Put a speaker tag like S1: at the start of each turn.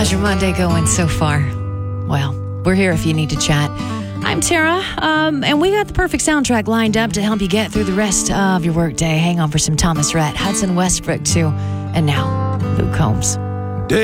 S1: How's your Monday going so far? Well, we're here if you need to chat. I'm Tara, and we got the perfect soundtrack lined up to help you get through the rest of your workday. Hang on for some Thomas Rhett, Hudson Westbrook too, and now Luke Combs.